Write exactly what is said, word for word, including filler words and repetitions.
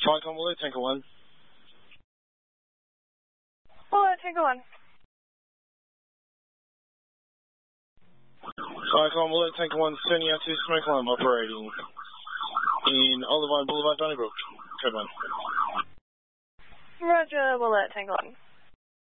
Tricom, Willow, Tanker one. Willow, Tanker one. Tricom, Willow, Tanker one, sending out to Smoke Alarm, operating in Olivine Boulevard, Donnybrook. Code one. Roger, Willow, Tanker one.